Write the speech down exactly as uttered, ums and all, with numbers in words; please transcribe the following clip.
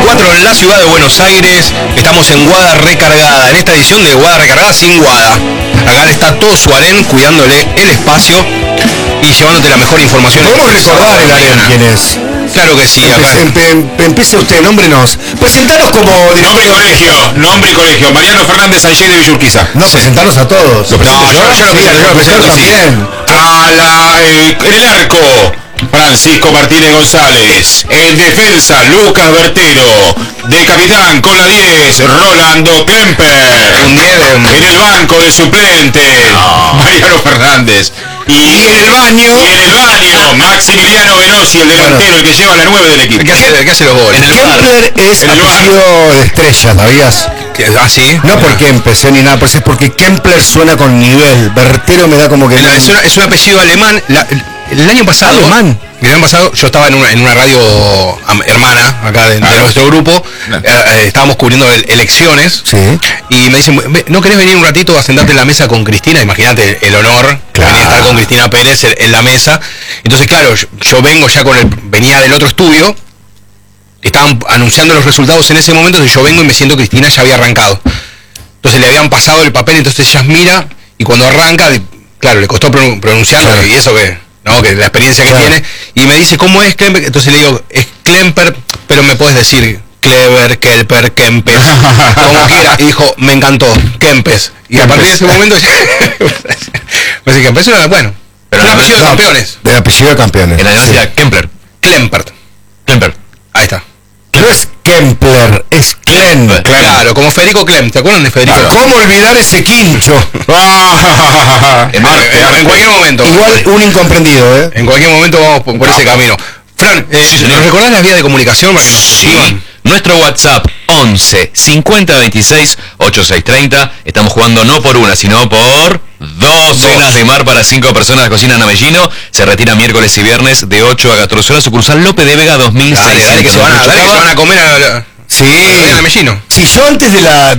cuatro en la ciudad de Buenos Aires. Estamos en Guada Recargada, en esta edición de Guada Recargada sin Guada. Acá está todo su harén cuidándole el espacio y llevándote la mejor información. ¿Podemos recordar el harén quién es? Claro que sí. Acá. Empe, empe, empiece usted, nómbrenos. Presentaros como Nombre y colegio, nombre y colegio. Mariano Fernández Sánchez de Villurquiza. No, presentaros a todos. ¿Lo presento No, yo? yo, yo lo Sí, presento, yo lo presento, sí. también. A la, eh, en el arco, Francisco Martínez González. En defensa, Lucas Bertero. De capitán con la diez, Rolando Klemper. Un diez de... En el banco de suplente, No. Mariano Fernández. Y, Y en el baño, y en el baño, Maximiliano Venosi, el delantero, el que lleva la nueve del equipo. ¿Qué hace, qué hace los goles? Kempler es En el bar. apellido de estrella, ¿sabías? ¿Ah, sí? No porque empecé ni nada, pues es porque Kempler suena con nivel. Bertero me da como que... Es, una, es un apellido alemán. La, el, el año pasado... ¿Alemán? El año pasado yo estaba en una, en una radio am, hermana, acá de, de Claro. nuestro grupo. Claro. Eh, eh, estábamos cubriendo el, elecciones. Sí. Y me dicen, ¿no querés venir un ratito a sentarte en la mesa con Cristina? Imagínate el honor, Claro. venir a estar con Cristina Pérez en, en la mesa. Entonces, claro, yo, yo vengo ya con el... Venía del otro estudio. Estaban anunciando los resultados en ese momento. Entonces yo vengo y me siento Cristina ya había arrancado. Entonces le habían pasado el papel, entonces ella mira y cuando arranca, claro, le costó pron- pronunciarlo, Claro. y eso que, ¿no? Que la experiencia que Claro. tiene, y me dice, ¿cómo es Klemper? Entonces le digo, es Klemper, pero me puedes decir Clever, Kelper, Kempes, como quiera. Y dijo, me encantó, Kempes. Y a partir de ese momento, me dice, Kempes era bueno, pero un apellido de No, campeones. De apellido de campeones. En la sí. decía Kempler. Klempert, Klemper. ahí está. No es Kempler, es Klen. Klen. Claro, como Federico Klem, ¿te acuerdan de Federico? ¿Cómo olvidar ese quincho? En, en- en cualquier momento. Igual un incomprendido, ¿eh? En cualquier momento vamos por, por ese camino. Fran, eh, Sí, señor. ¿nos recordás las vías de comunicación para que nos escriban? Sí. Nuestro WhatsApp once cincuenta veintiséis ochenta y seis treinta. Estamos jugando no por una, sino por dos cenas de mar para cinco personas de Cocina Navellino. Se retira miércoles y viernes de ocho a catorce horas. Sucursal Lope de Vega dos mil Dale, seiscientos. dale que se van a, dale que se van a comer a, a, Sí. a Mellino. Si yo antes de la